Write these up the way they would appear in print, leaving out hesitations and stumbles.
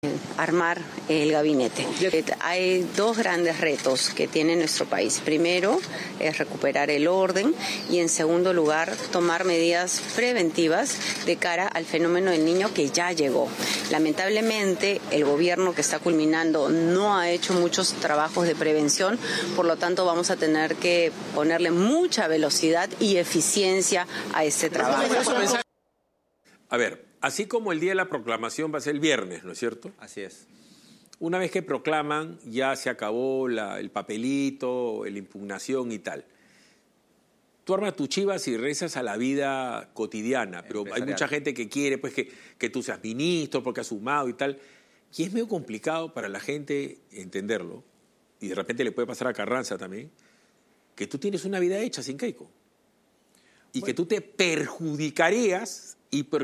armar el gabinete. Hay dos grandes retos que tiene nuestro país. Primero es recuperar el orden y en segundo lugar tomar medidas preventivas de cara al fenómeno del niño que ya llegó. Lamentablemente el gobierno que está culminando no ha hecho muchos trabajos de prevención, por lo tanto vamos a tener que ponerle mucha velocidad y eficiencia a este trabajo. A ver, así como el día de la proclamación va a ser el viernes, ¿no es cierto? Así es. Una vez que proclaman, ya se acabó el papelito, la impugnación y tal. Tú armas tus chivas y rezas a la vida cotidiana, pero hay mucha gente que quiere pues, que tú seas ministro porque has sumado y tal. Y es medio complicado para la gente entenderlo, y de repente le puede pasar a Carranza también, que tú tienes una vida hecha sin Keiko. Y que tú te perjudicarías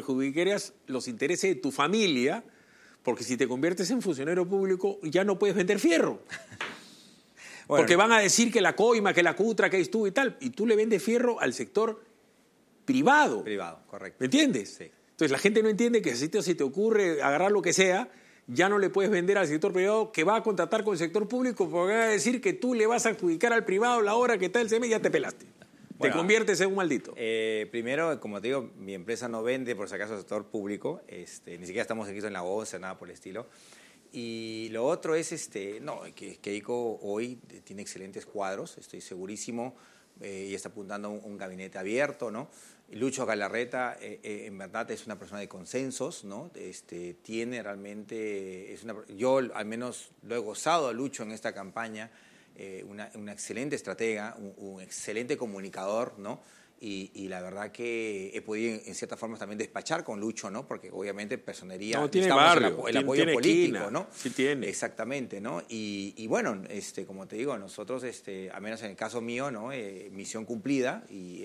los intereses de tu familia, porque si te conviertes en funcionario público ya no puedes vender fierro. Bueno, porque van a decir que la coima, que la cutra, que es tú y tal, y tú le vendes fierro al sector privado. Privado, correcto. ¿Me entiendes? Sí. Entonces la gente no entiende que si te ocurre agarrar lo que sea, ya no le puedes vender al sector privado que va a contratar con el sector público, porque van a decir que tú le vas a adjudicar al privado la hora que tal y ya te pelaste. Bueno, te conviertes en un maldito. Primero, como te digo, mi empresa no vende, por si acaso, al sector público. Ni siquiera estamos aquí en la OCE, nada por el estilo. Y lo otro es, que Keiko hoy tiene excelentes cuadros, estoy segurísimo, y está apuntando a un gabinete abierto, ¿no? Lucho Galarreta, en verdad, es una persona de consensos, ¿no? Tiene realmente, yo al menos lo he gozado a Lucho en esta campaña, una excelente estratega, un excelente comunicador, ¿no? Y la verdad que he podido en ciertas formas también despachar con Lucho, ¿no? Porque obviamente personería, no, tiene barrio, el apoyo tiene político, esquina, ¿no? Sí tiene. Exactamente, ¿no? Y bueno, como te digo, nosotros, al menos en el caso mío, ¿no? Misión cumplida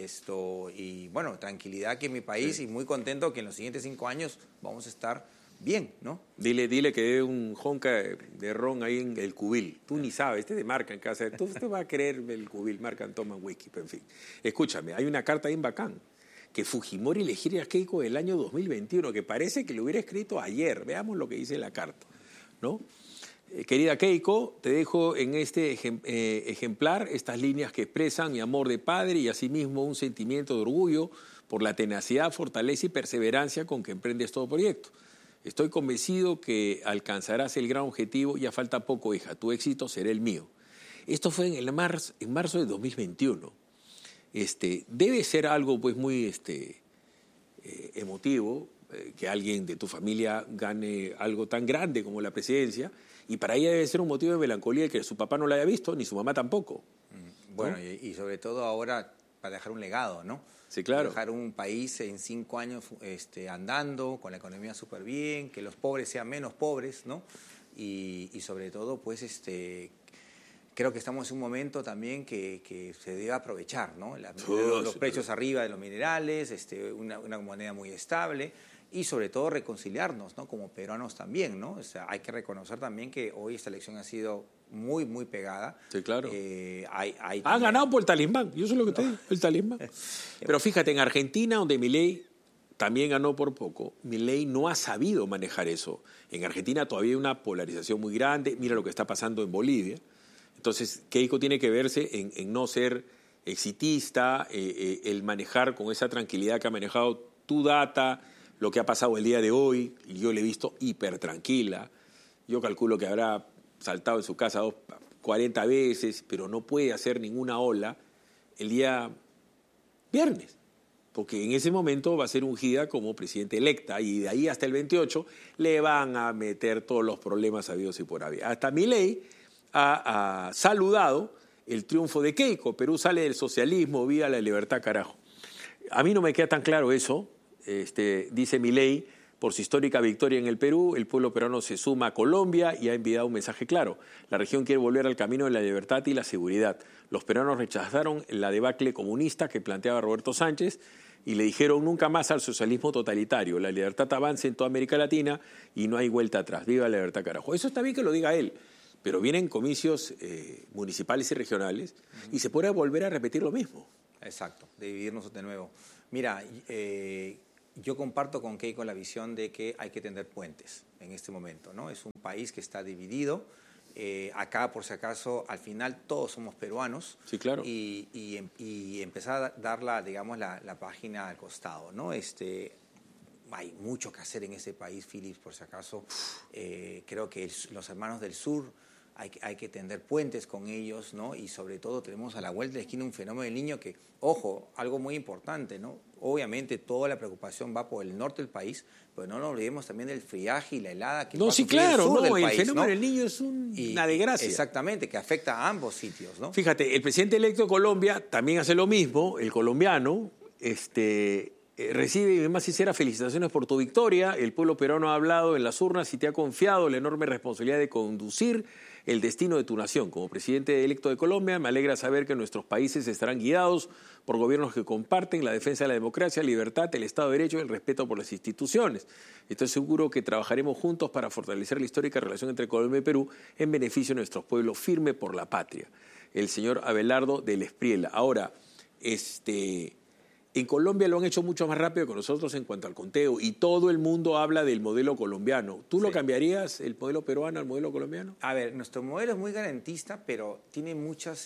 y bueno, tranquilidad aquí en mi país, sí. Y muy contento que en los siguientes 5 años vamos a estar bien, ¿no? Dile que dé un jonca de ron ahí en el cubil. Tú ni sabes, de marca en casa. Entonces te va a creer el cubil, marcan, toman whisky, pero en fin. Escúchame, hay una carta bien bacán, que Fujimori elegiría a Keiko el año 2021, que parece que lo hubiera escrito ayer. Veamos lo que dice la carta, ¿no? Querida Keiko, te dejo en este ejemplar estas líneas que expresan mi amor de padre y asimismo un sentimiento de orgullo por la tenacidad, fortaleza y perseverancia con que emprendes todo proyecto. Estoy convencido que alcanzarás el gran objetivo, ya falta poco, hija, tu éxito será el mío. Esto fue en marzo de 2021. Debe ser algo pues muy emotivo, que alguien de tu familia gane algo tan grande como la presidencia, y para ella debe ser un motivo de melancolía que su papá no la haya visto, ni su mamá tampoco. Bueno, ¿no? y sobre todo ahora para dejar un legado, ¿no? Sí, claro. Dejar un país en 5 años andando, con la economía súper bien, que los pobres sean menos pobres, ¿no? Y sobre todo, pues, creo que estamos en un momento también que se debe aprovechar, ¿no? Los precios arriba de los minerales, una moneda muy estable y sobre todo reconciliarnos, ¿no? Como peruanos también, ¿no? O sea, hay que reconocer también que hoy esta elección ha sido muy, muy pegada. Sí, claro. Ha ganado por el talismán, yo sé lo que te digo, el talismán. Pero fíjate, en Argentina, donde Milei también ganó por poco, Milei no ha sabido manejar eso. En Argentina todavía hay una polarización muy grande, mira lo que está pasando en Bolivia. Entonces, Keiko tiene que verse en no ser exitista, el manejar con esa tranquilidad que ha manejado tu data, lo que ha pasado el día de hoy, y yo le he visto hiper tranquila. Yo calculo que habrá saltado en su casa 40 veces, pero no puede hacer ninguna ola el día viernes, porque en ese momento va a ser ungida como presidenta electa y de ahí hasta el 28 le van a meter todos los problemas habidos y por haber. Hasta Milei ha saludado el triunfo de Keiko. Perú sale del socialismo, viva la libertad, carajo. A mí no me queda tan claro eso, dice Milei. Por su histórica victoria en el Perú, el pueblo peruano se suma a Colombia y ha enviado un mensaje claro. La región quiere volver al camino de la libertad y la seguridad. Los peruanos rechazaron la debacle comunista que planteaba Roberto Sánchez y le dijeron nunca más al socialismo totalitario. La libertad avanza en toda América Latina y no hay vuelta atrás. Viva la libertad, carajo. Eso está bien que lo diga él, pero vienen comicios municipales y regionales y se puede volver a repetir lo mismo. Exacto, de dividirnos de nuevo. Mira, yo comparto con Keiko la visión de que hay que tender puentes en este momento, ¿no? Es un país que está dividido. Acá, por si acaso, al final todos somos peruanos. Sí, claro. Y empezar a dar la página al costado, ¿no? Hay mucho que hacer en este país, Philips, por si acaso. Creo que los hermanos del sur hay que tender puentes con ellos, ¿no? Y sobre todo tenemos a la vuelta de la esquina un fenómeno del niño que, ojo, algo muy importante, ¿no? Obviamente toda la preocupación va por el norte del país, pero no nos olvidemos también del friaje y la helada que sí, claro, el sur del país, fenómeno ¿no? del niño es una desgracia. Exactamente, que afecta a ambos sitios, ¿no? Fíjate, el presidente electo de Colombia también hace lo mismo, el colombiano, recibe, más sinceras felicitaciones por tu victoria. El pueblo peruano ha hablado en las urnas y te ha confiado la enorme responsabilidad de conducir el destino de tu nación. Como presidente electo de Colombia, me alegra saber que nuestros países estarán guiados por gobiernos que comparten la defensa de la democracia, la libertad, el Estado de Derecho y el respeto por las instituciones. Estoy seguro que trabajaremos juntos para fortalecer la histórica relación entre Colombia y Perú en beneficio de nuestros pueblos, firme por la patria. El señor Abelardo del Espriella. Ahora, en Colombia lo han hecho mucho más rápido que nosotros en cuanto al conteo y todo el mundo habla del modelo colombiano. ¿Tú lo cambiarías, el modelo peruano al modelo colombiano? A ver, nuestro modelo es muy garantista, pero tiene muchas,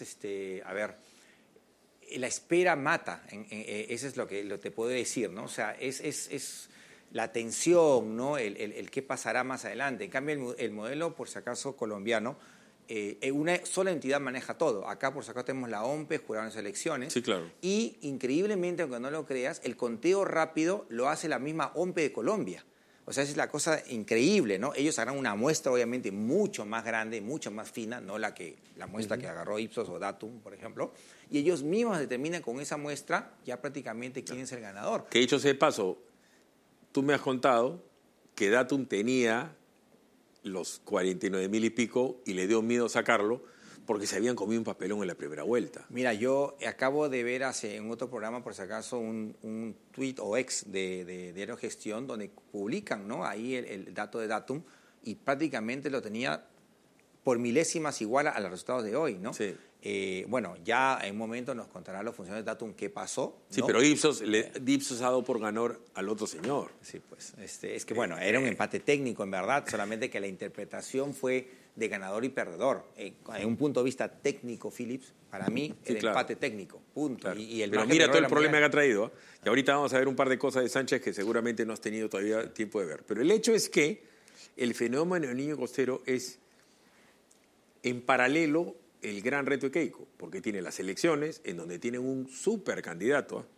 la espera mata, eso es lo que te puedo decir, ¿no? O sea, es la tensión, ¿no? El qué pasará más adelante. En cambio, el modelo, por si acaso, colombiano, una sola entidad maneja todo. Acá, por si acaso, tenemos la OMPE, juraron las elecciones. Sí, claro. Y, increíblemente, aunque no lo creas, el conteo rápido lo hace la misma OMPE de Colombia. O sea, esa es la cosa increíble, ¿no? Ellos harán una muestra, obviamente, mucho más grande, mucho más fina, no la muestra que agarró Ipsos o Datum, por ejemplo. Y ellos mismos determinan con esa muestra ya prácticamente quién es el ganador. Que dicho sea de paso, tú me has contado que Datum tenía los 49,000 y pico y le dio miedo sacarlo porque se habían comido un papelón en la primera vuelta. Mira, yo acabo de ver en otro programa, por si acaso, un tuit o ex de Diario Gestión donde publican, ¿no? Ahí el dato de Datum y prácticamente lo tenía por milésimas igual a los resultados de hoy, ¿no? Sí. Bueno, ya en un momento nos contarán los funcionarios de Datum qué pasó, ¿no? Sí, pero Ipsos ha dado por ganador al otro señor. Sí, pues, es que bueno, era un empate técnico en verdad, solamente que la interpretación fue de ganador y perdedor. En un punto de vista técnico, Philips, para mí era empate técnico, punto. Claro. Y pero mira todo el problema que ha traído, que ahorita vamos a ver un par de cosas de Sánchez que seguramente no has tenido todavía tiempo de ver. Pero el hecho es que el fenómeno del niño costero es en paralelo el gran reto de Keiko, porque tiene las elecciones en donde tienen un supercandidato,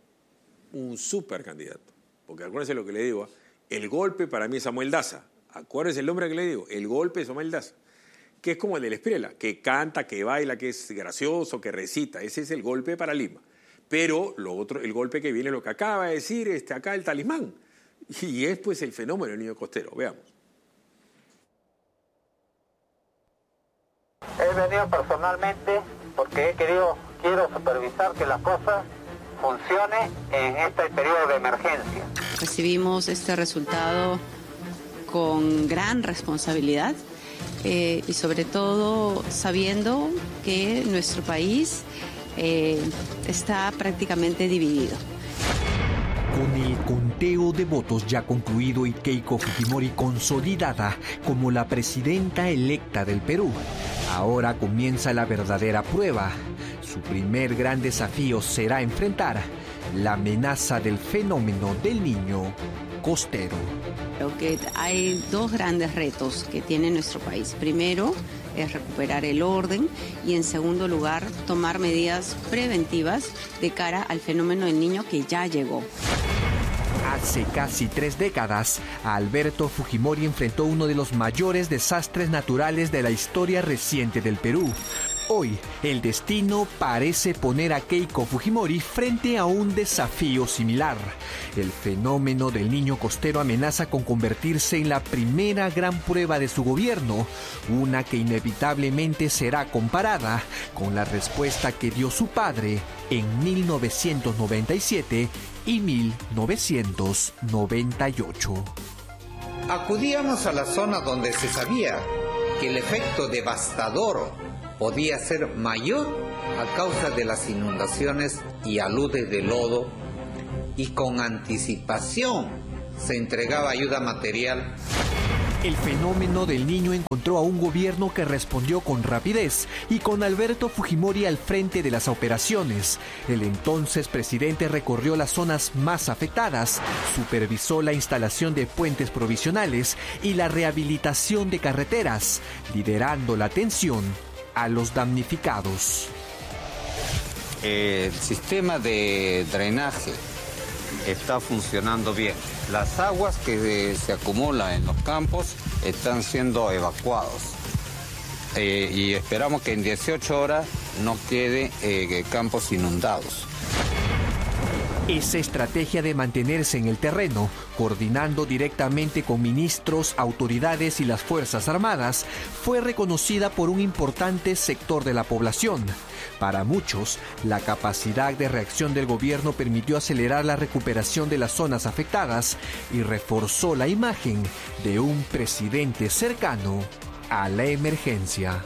porque acuérdense lo que le digo, el golpe para mí es Samuel Daza, acuérdense el nombre que le digo, el golpe es Samuel Daza, que es como el del Espriella, que canta, que baila, que es gracioso, que recita, ese es el golpe para Lima, pero lo otro, el golpe que viene, lo que acaba de decir acá el talismán, y es pues el fenómeno del niño costero, veamos. He venido personalmente porque quiero supervisar que las cosas funcionen en este periodo de emergencia. Recibimos este resultado con gran responsabilidad y sobre todo sabiendo que nuestro país está prácticamente dividido. Con el conteo de votos ya concluido y Keiko Fujimori consolidada como la presidenta electa del Perú, ahora comienza la verdadera prueba. Su primer gran desafío será enfrentar la amenaza del fenómeno del niño costero. Creo que hay dos grandes retos que tiene nuestro país. Primero es recuperar el orden y en segundo lugar tomar medidas preventivas de cara al fenómeno del niño que ya llegó. Hace casi 3 décadas, Alberto Fujimori enfrentó uno de los mayores desastres naturales de la historia reciente del Perú. Hoy, el destino parece poner a Keiko Fujimori frente a un desafío similar. El fenómeno del niño costero amenaza con convertirse en la primera gran prueba de su gobierno, una que inevitablemente será comparada con la respuesta que dio su padre en 1997 y 1998. Acudíamos a la zona donde se sabía que el efecto devastador podía ser mayor a causa de las inundaciones y aludes de lodo, y con anticipación se entregaba ayuda material. El fenómeno del Niño encontró a un gobierno que respondió con rapidez y con Alberto Fujimori al frente de las operaciones. El entonces presidente recorrió las zonas más afectadas, supervisó la instalación de puentes provisionales y la rehabilitación de carreteras, liderando la atención a los damnificados. El sistema de drenaje está funcionando bien. Las aguas que se acumulan en los campos están siendo evacuados. Y esperamos que en 18 horas no queden campos inundados. Esa estrategia de mantenerse en el terreno, coordinando directamente con ministros, autoridades y las Fuerzas Armadas, fue reconocida por un importante sector de la población. Para muchos, la capacidad de reacción del gobierno permitió acelerar la recuperación de las zonas afectadas y reforzó la imagen de un presidente cercano a la emergencia.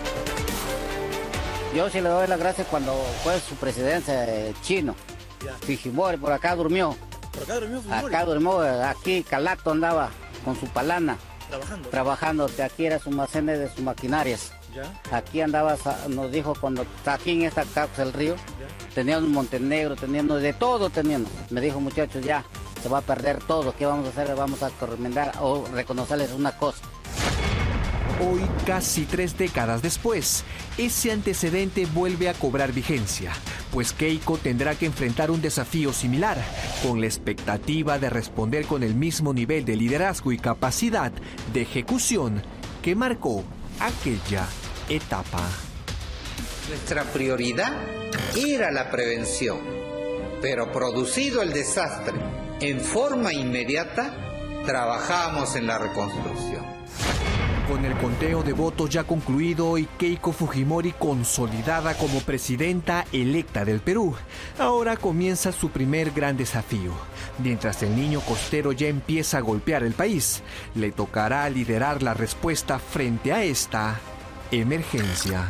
Yo sí le doy las gracias cuando fue su presidencia chino. Fujimori por acá durmió. ¿Por acá durmió Fujimori? Acá durmió, aquí Calato andaba con su palana. Trabajando, aquí era su almacén de sus maquinarias. ¿Ya? Aquí andaba, nos dijo cuando aquí en esta causa del río, teníamos Montenegro, teníamos de todo teníamos. Me dijo, muchachos, ya, se va a perder todo, ¿qué vamos a hacer? Vamos a recomendar o reconocerles una cosa. Hoy, casi 3 décadas después, ese antecedente vuelve a cobrar vigencia, pues Keiko tendrá que enfrentar un desafío similar, con la expectativa de responder con el mismo nivel de liderazgo y capacidad de ejecución que marcó aquella etapa. Nuestra prioridad era la prevención, pero producido el desastre, en forma inmediata, trabajamos en la reconstrucción. Con el conteo de votos ya concluido y Keiko Fujimori consolidada como presidenta electa del Perú, ahora comienza su primer gran desafío. Mientras el niño costero ya empieza a golpear el país, le tocará liderar la respuesta frente a esta emergencia.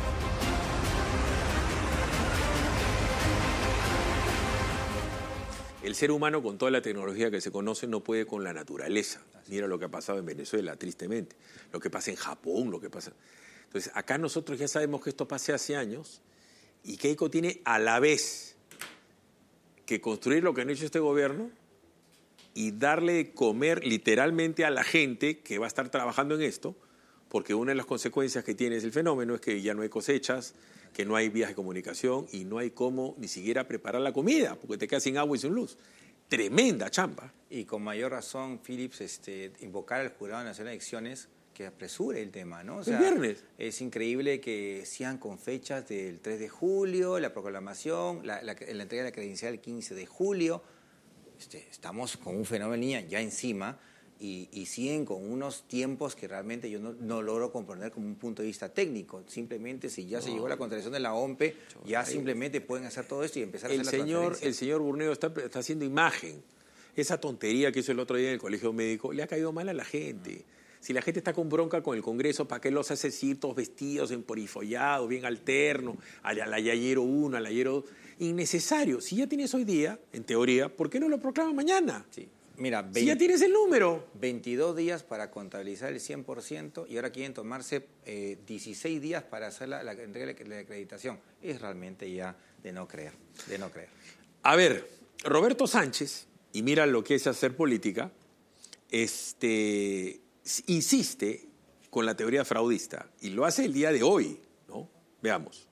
El ser humano, con toda la tecnología que se conoce, no puede con la naturaleza. Mira lo que ha pasado en Venezuela, tristemente. Lo que pasa en Japón, lo que pasa... Entonces, acá nosotros ya sabemos que esto pasó hace años y Keiko tiene a la vez que construir lo que han hecho este gobierno y darle de comer literalmente a la gente que va a estar trabajando en esto, porque una de las consecuencias que tiene el fenómeno es que ya no hay cosechas, que no hay vías de comunicación y no hay cómo ni siquiera preparar la comida, porque te quedas sin agua y sin luz. Tremenda chamba. Y con mayor razón, Philips, invocar al Jurado Nacional de Elecciones que apresure el tema, ¿no? O sea, el viernes. Es increíble que sigan con fechas del 3 de julio, la proclamación, la entrega de la credencial el 15 de julio. Estamos con un fenómeno niña ya encima y siguen con unos tiempos que realmente yo no logro comprender como un punto de vista técnico. Simplemente si ya se llegó a la contratación de la OMPE, ya simplemente pueden hacer todo esto y empezar a hacer la transferencia. El señor Burneo está haciendo imagen. Esa tontería que hizo el otro día en el colegio médico le ha caído mal a la gente. Si la gente está con bronca con el Congreso, ¿para qué los hace así todos vestidos, emporifollados, bien alternos, al Ayayero 1, al Ayayero 2? Innecesario. Si ya tienes hoy día, en teoría, ¿por qué no lo proclamas mañana? Sí. Mira, si ya tienes el número. 22 días para contabilizar el 100% y ahora quieren tomarse 16 días para hacer la entrega de la acreditación. Es realmente ya de no creer. A ver, Roberto Sánchez, y mira lo que es hacer política, insiste con la teoría fraudista y lo hace el día de hoy, ¿no? Veamos.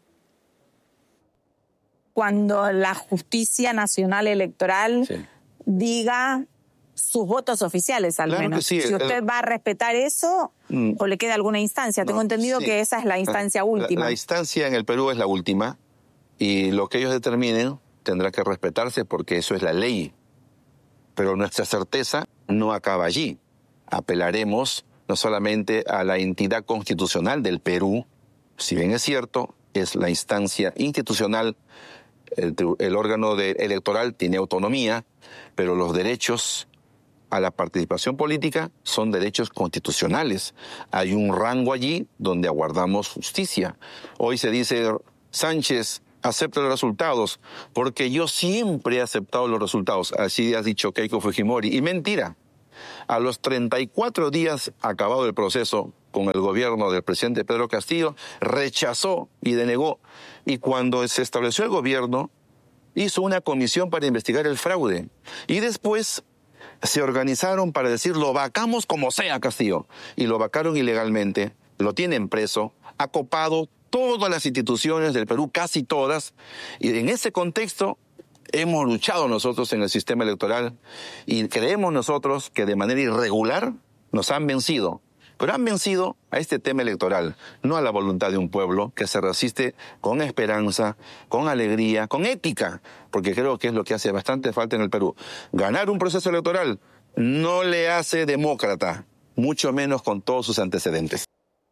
Cuando la Justicia Nacional Electoral diga sus votos oficiales, al menos. Sí, si usted va a respetar eso o le queda alguna instancia. Tengo entendido que esa es la instancia última. La instancia en el Perú es la última y lo que ellos determinen tendrá que respetarse porque eso es la ley. Pero nuestra certeza no acaba allí. Apelaremos no solamente a la entidad constitucional del Perú, si bien es cierto, es la instancia institucional, el órgano electoral tiene autonomía, pero los derechos a la participación política son derechos constitucionales. Hay un rango allí donde aguardamos justicia. Hoy se dice, Sánchez acepte los resultados, porque yo siempre he aceptado los resultados. Así has dicho Keiko Fujimori. Y mentira. A los 34 días acabado el proceso con el gobierno del presidente Pedro Castillo, rechazó y denegó. Y cuando se estableció el gobierno, hizo una comisión para investigar el fraude. Y después se organizaron para decir, lo vacamos como sea, Castillo. Y lo vacaron ilegalmente, lo tienen preso, ha copado todas las instituciones del Perú, casi todas. Y en ese contexto hemos luchado nosotros en el sistema electoral y creemos nosotros que de manera irregular nos han vencido. Pero han vencido a este tema electoral, no a la voluntad de un pueblo que se resiste con esperanza, con alegría, con ética, porque creo que es lo que hace bastante falta en el Perú. Ganar un proceso electoral no le hace demócrata, mucho menos con todos sus antecedentes.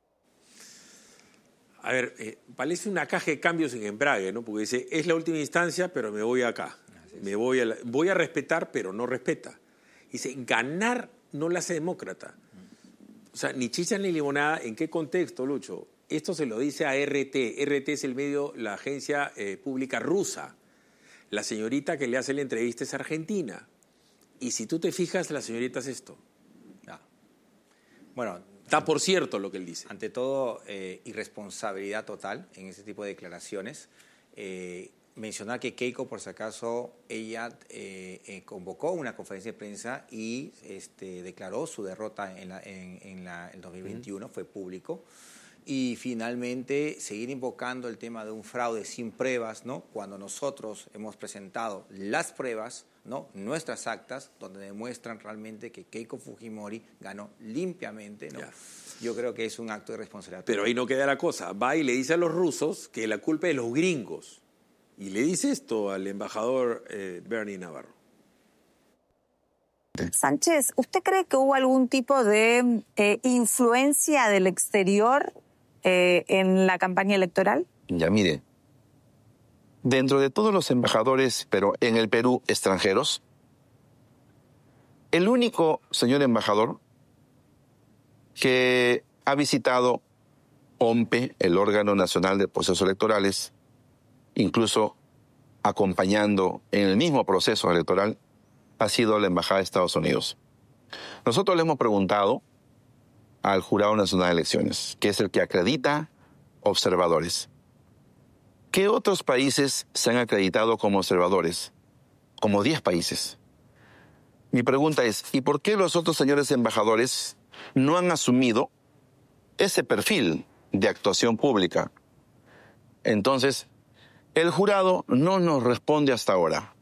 A ver, parece una caja de cambios en embrague, ¿no? Porque dice, es la última instancia, pero me voy acá. Voy a respetar, pero no respeta. Dice, ganar no le hace demócrata. O sea, ni chicha ni limonada. ¿En qué contexto, Lucho? Esto se lo dice a RT. RT es el medio, la agencia pública rusa. La señorita que le hace la entrevista es argentina. Y si tú te fijas, la señorita es esto. Bueno, está por cierto lo que él dice. Ante todo, irresponsabilidad total en ese tipo de declaraciones. Mencionar que Keiko, por si acaso, ella convocó una conferencia de prensa y declaró su derrota en el 2021, fue público. Y finalmente seguir invocando el tema de un fraude sin pruebas, ¿no? Cuando nosotros hemos presentado las pruebas, ¿no? Nuestras actas, donde demuestran realmente que Keiko Fujimori ganó limpiamente, ¿no? Yo creo que es un acto de responsabilidad. Pero ahí no queda la cosa. Va y le dice a los rusos que la culpa es de los gringos. Y le dice esto al embajador Bernie Navarro. Sánchez, ¿usted cree que hubo algún tipo de influencia del exterior en la campaña electoral? Ya mire, dentro de todos los embajadores, pero en el Perú, extranjeros, el único señor embajador que ha visitado OMPE, el órgano nacional de procesos electorales, incluso acompañando en el mismo proceso electoral, ha sido la Embajada de Estados Unidos. Nosotros le hemos preguntado al Jurado Nacional de Elecciones, que es el que acredita observadores. ¿Qué otros países se han acreditado como observadores? Como 10 países. Mi pregunta es, ¿y por qué los otros señores embajadores no han asumido ese perfil de actuación pública? Entonces, el jurado no nos responde hasta ahora.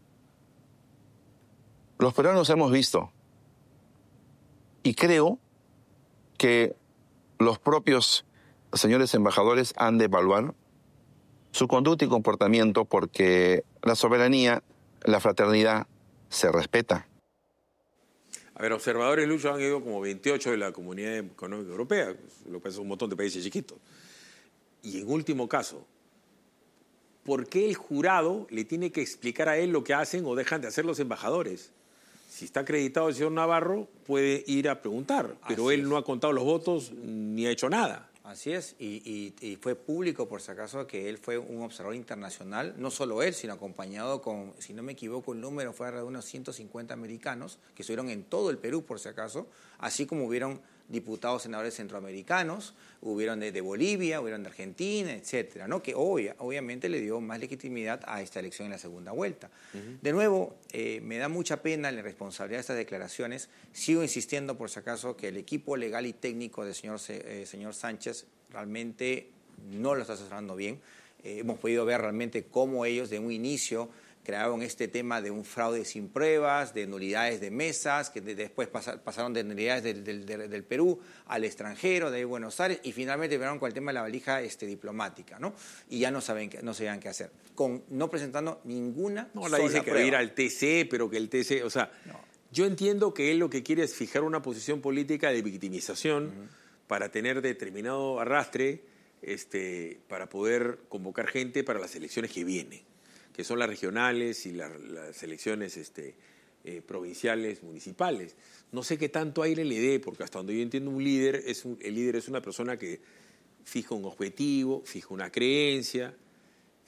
Los peruanos hemos visto, y creo que los propios señores embajadores han de evaluar su conducta y comportamiento, porque la soberanía, la fraternidad se respeta. A ver, observadores, Lucho, han ido como 28 de la Comunidad Económica Europea, lo que es un montón de países chiquitos. Y en último caso, ¿por qué el jurado le tiene que explicar a él lo que hacen o dejan de hacer los embajadores? Si está acreditado el señor Navarro, puede ir a preguntar, pero él no ha contado los votos ni ha hecho nada. Así es, y fue público, por si acaso, que él fue un observador internacional, no solo él, sino acompañado con, si no me equivoco, el número fue alrededor de unos 150 americanos, que estuvieron en todo el Perú, por si acaso, así como hubieron diputados, senadores centroamericanos, hubieron de Bolivia, hubieron de Argentina, etcétera, ¿no? Que obviamente le dio más legitimidad a esta elección en la segunda vuelta. De nuevo, me da mucha pena la irresponsabilidad de estas declaraciones. Sigo insistiendo, por si acaso, que el equipo legal y técnico del señor Sánchez realmente no lo está asesorando bien. Hemos podido ver realmente cómo ellos de un inicio crearon este tema de un fraude sin pruebas, de nulidades de mesas, que después pasaron de nulidades del Perú al extranjero, de Buenos Aires, y finalmente terminaron con el tema de la valija diplomática, ¿no? Y ya no sabían qué hacer, no presentando ninguna sola la dice que prueba. va a ir al TC, pero que el TC, o sea, yo entiendo que él lo que quiere es fijar una posición política de victimización para tener determinado arrastre, para poder convocar gente para las elecciones que vienen, que son las regionales y las elecciones provinciales, municipales. No sé qué tanto aire le dé, porque hasta donde yo entiendo el líder es una persona que fija un objetivo, fija una creencia,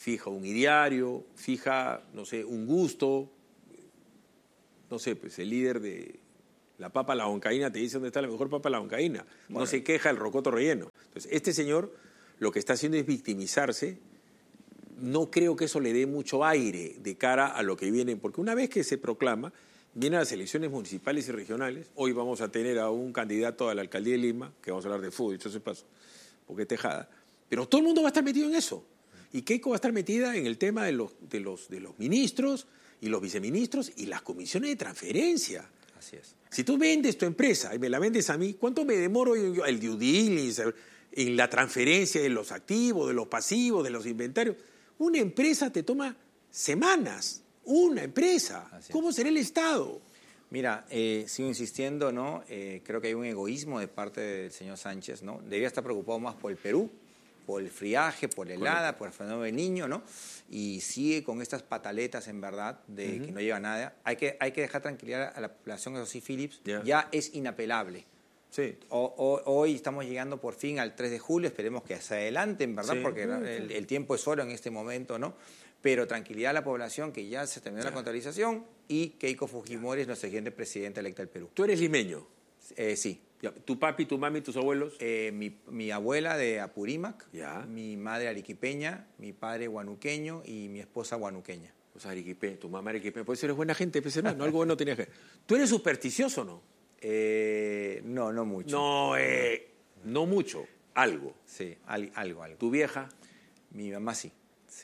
fija un ideario, fija, no sé, un gusto. No sé, pues el líder de la papa a la huancaína te dice dónde está la mejor papa a la huancaína. No se queja el rocoto relleno. Entonces, este señor lo que está haciendo es victimizarse. No creo que eso le dé mucho aire de cara a lo que viene, porque una vez que se proclama, vienen las elecciones municipales y regionales. Hoy vamos a tener a un candidato a la alcaldía de Lima, que vamos a hablar de fútbol, dicho ese paso, porque es Tejada. Pero todo el mundo va a estar metido en eso. Y Keiko va a estar metida en el tema de los ministros y los viceministros y las comisiones de transferencia. Así es. Si tú vendes tu empresa y me la vendes a mí, ¿cuánto me demoro yo el due diligence, en la transferencia de los activos, de los pasivos, de los inventarios? Una empresa te toma semanas. Una empresa. ¿Cómo será el Estado? Mira, sigo insistiendo, ¿no? Creo que hay un egoísmo de parte del señor Sánchez, ¿no? Debería estar preocupado más por el Perú, por el friaje, por el helada, por el fenómeno del Niño, ¿no? Y sigue con estas pataletas, en verdad, de que no lleva nada. Hay que dejar tranquilidad a la población, eso sí, Philips, ya es inapelable. Sí. Hoy estamos llegando por fin al 3 de julio, esperemos que se adelanten, ¿verdad? Sí. Porque el tiempo es oro en este momento, ¿no? Pero tranquilidad a la población que ya se terminó la contabilización y Keiko Fujimori es nuestra siguiente presidenta electa del Perú. ¿Tú eres limeño? Sí. ¿Tu papi, tu mami, tus abuelos? Mi abuela de Apurímac, Ya. mi madre arequipeña, mi padre guanuqueño y mi esposa guanuqueña. O sea, arequipeña, tu mamá arequipeña. Pues eres buena gente, pues, hermano, algo bueno tenías que... ¿Tú eres supersticioso o no? No mucho. No mucho, algo. Sí, algo. ¿Tu vieja? Mi mamá sí.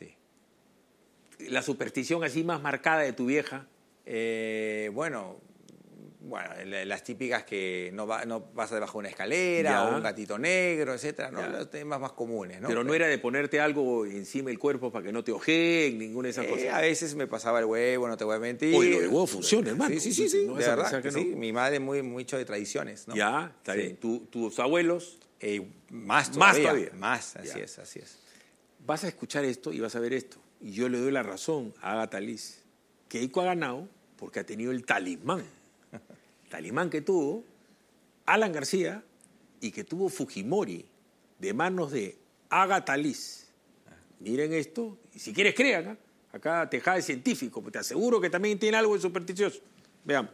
¿La superstición así más marcada de tu vieja? Bueno, las típicas que no vas debajo de una escalera, o un gatito negro, etcétera, ¿no? Los temas más comunes, ¿no? Pero no era de ponerte algo encima del cuerpo para que no te ojeen, ninguna de esas cosas. A veces me pasaba el huevo, no te voy a mentir. Oye, lo del huevo funciona, hermano. Sí, No de verdad, que sí. no. Mi madre muy hecho de tradiciones, ¿no? Ya, está bien. ¿Tus abuelos? Más todavía. Así es. Vas a escuchar esto y vas a ver esto. Y yo le doy la razón a Agatha Liz. Keiko ha ganado porque ha tenido el talismán. El talismán que tuvo Alan García y que tuvo Fujimori de manos de Agatha Liz. Miren esto. Y si quieres, crean. Acá Tejada es científico. Te aseguro que también tiene algo de supersticioso. Veamos.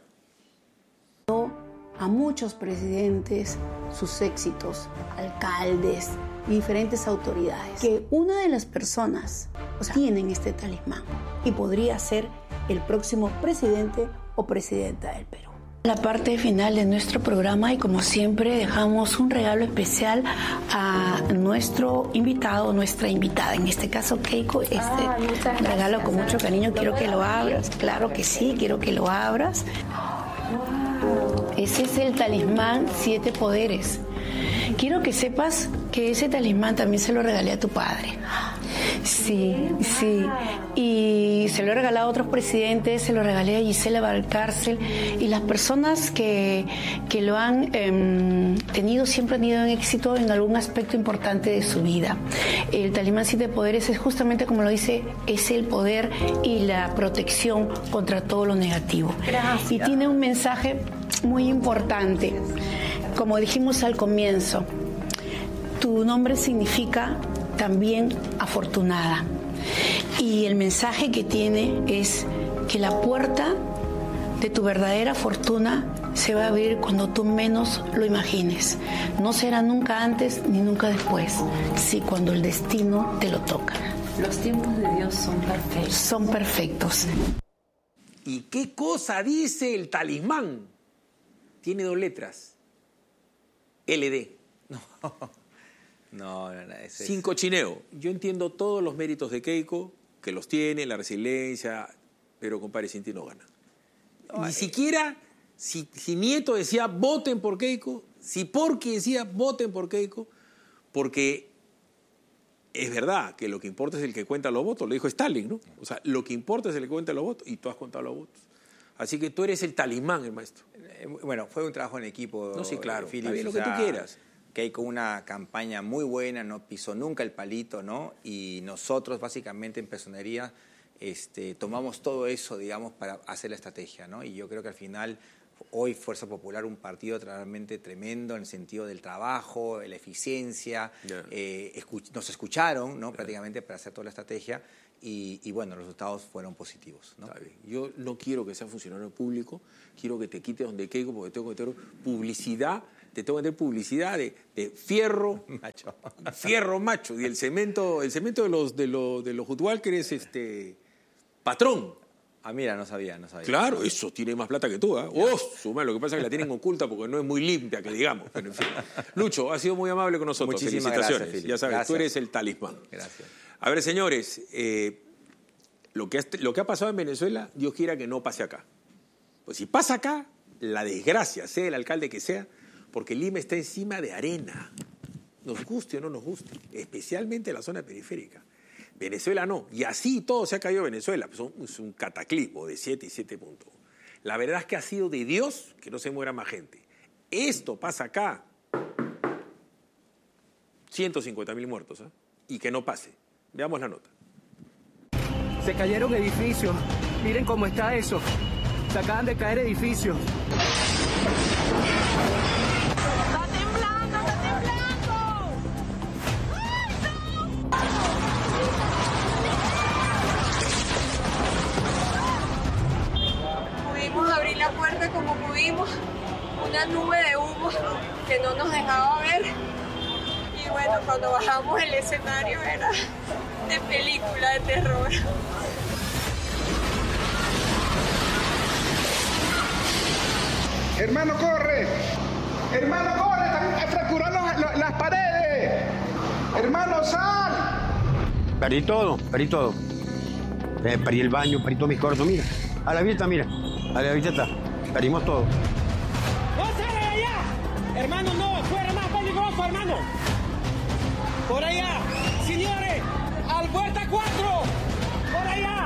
A muchos presidentes, sus éxitos, alcaldes y diferentes autoridades, que una de las personas tienen este talismán y podría ser el próximo presidente o presidenta del Perú. La parte final de nuestro programa y como siempre dejamos un regalo especial a nuestro invitado, nuestra invitada, en este caso Keiko, regalo con mucho cariño, quiero que lo abras, claro que sí, quiero que lo abras. Ese es el talismán 7 poderes. Quiero que sepas que ese talismán también se lo regalé a tu padre. Sí. Y se lo he regalado a otros presidentes, se lo regalé a Gisela Valcárcel. Y las personas que lo han tenido siempre han tenido éxito en algún aspecto importante de su vida. El talismán 7 poderes es justamente como lo dice, es el poder y la protección contra todo lo negativo. Gracias. Y tiene un mensaje muy importante. Como dijimos al comienzo, tu nombre significa también afortunada. Y el mensaje que tiene es que la puerta de tu verdadera fortuna se va a abrir cuando tú menos lo imagines. No será nunca antes ni nunca después, sí cuando el destino te lo toca. Los tiempos de Dios son perfectos. Son perfectos. ¿Y qué cosa dice el talismán? Tiene 2 letras. LD. No. Sin cochineo. Yo entiendo todos los méritos de Keiko, que los tiene, la resiliencia, pero compadre, sin ti no gana. Ni siquiera, si Nieto decía voten por Keiko, si Porky decía voten por Keiko, porque es verdad que lo que importa es el que cuenta los votos, lo dijo Stalin, ¿no? O sea, lo que importa es el que cuenta los votos, y tú has contado los votos. Así que tú eres el talismán, el maestro. Bueno, fue un trabajo en equipo. No, sí, claro. Philips, está bien lo que tú quieras. Keiko, una campaña muy buena, no pisó nunca el palito, ¿no? Y nosotros, básicamente, en Personería, tomamos todo eso, digamos, para hacer la estrategia, ¿no? Y yo creo que al final Hoy Fuerza Popular, un partido realmente tremendo en el sentido del trabajo, la eficiencia, nos escucharon, ¿no? Prácticamente para hacer toda la estrategia y bueno, los resultados fueron positivos, ¿no? Está bien. Yo no quiero que sea funcionario público, quiero que te quites donde caigo porque tengo que meter publicidad, de fierro macho. Fierro macho, y el cemento de los Hudwalker es patrón. Ah, mira, no sabía. Claro, eso tiene más plata que tú, ¿eh? ¡Oh, suma! Lo que pasa es que la tienen oculta porque no es muy limpia, que digamos. Pero en fin. Lucho, has sido muy amable con nosotros. Muchísimas felicitaciones. Gracias, ya sabes, gracias. Tú eres el talismán. Gracias. A ver, señores, lo que ha pasado en Venezuela, Dios quiera que no pase acá. Pues si pasa acá, la desgracia, sea el alcalde que sea, porque Lima está encima de arena. Nos guste o no nos guste, especialmente la zona periférica. Venezuela no, y así todo se ha caído Venezuela. Es un cataclismo de 7 y 7 puntos. La verdad es que ha sido de Dios que no se muera más gente. Esto pasa acá. 150.000 muertos, ¿eh? Y que no pase. Veamos la nota. Se cayeron edificios. Miren cómo está eso. Se acaban de caer edificios. ¡Está temblando! Pudimos abrir la puerta como pudimos. Una nube de humo que no nos dejaba ver. Y bueno, cuando bajamos el escenario era de película de terror. Hermano, corre. Hermano, corre. Están fracturando las paredes. Hermano, sal. Perdí todo. Perdí el baño, perdí todos mis cosas. Mira, a la vista, mira. A la vista está. Perdimos todo. ¡No sale de allá! Hermano, no. Fuera más peligroso, hermano. Por allá. Señores, al puerta 4. Por allá.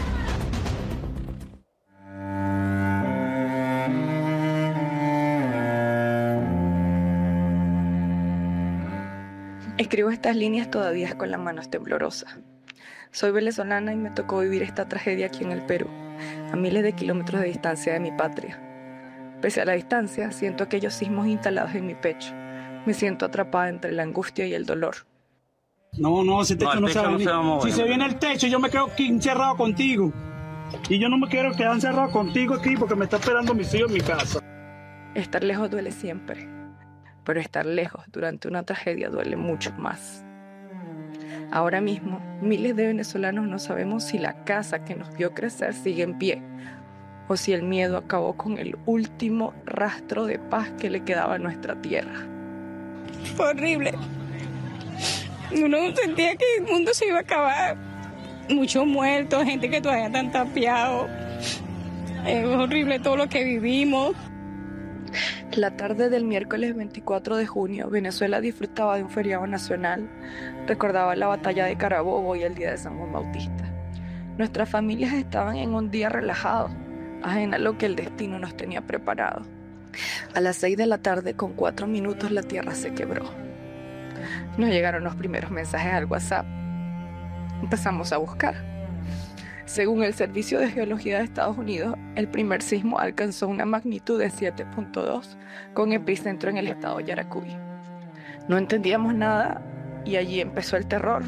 Escribo estas líneas todavía con las manos temblorosas. Soy venezolana y me tocó vivir esta tragedia aquí en el Perú, a miles de kilómetros de distancia de mi patria. Pese a la distancia, siento aquellos sismos instalados en mi pecho. Me siento atrapada entre la angustia y el dolor. No, ese techo no se va a venir. Si se viene el techo, yo me quedo aquí encerrado contigo. Y yo no me quiero quedar encerrado contigo aquí porque me está esperando mis hijos en mi casa. Estar lejos duele siempre, pero estar lejos durante una tragedia duele mucho más. Ahora mismo, miles de venezolanos no sabemos si la casa que nos vio crecer sigue en pie o si el miedo acabó con el último rastro de paz que le quedaba a nuestra tierra. Fue horrible. Uno sentía que el mundo se iba a acabar. Muchos muertos, gente que todavía están tapiados. Es horrible todo lo que vivimos. La tarde del miércoles 24 de junio, Venezuela disfrutaba de un feriado nacional. Recordaba la batalla de Carabobo y el día de San Juan Bautista. Nuestras familias estaban en un día relajado, ajena a lo que el destino nos tenía preparado. A las 6 de la tarde, con 4 minutos, la tierra se quebró. Nos llegaron los primeros mensajes al WhatsApp. Empezamos a buscar. Según el Servicio de Geología de Estados Unidos, el primer sismo alcanzó una magnitud de 7.2 con epicentro en el estado Yaracuy. No entendíamos nada y allí empezó el terror.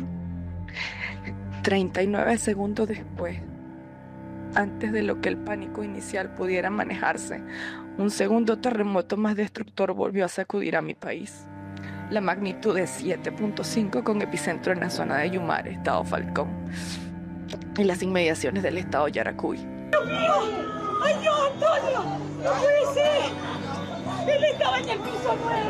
39 segundos después, antes de lo que el pánico inicial pudiera manejarse, un segundo terremoto más destructor volvió a sacudir a mi país. La magnitud de 7.5 con epicentro en la zona de Yumare, estado Falcón, en las inmediaciones del estado Yaracuy. ¡Dios mío! ¡Ay, Dios, Antonio! ¡No puede ser! Él estaba en el piso 9.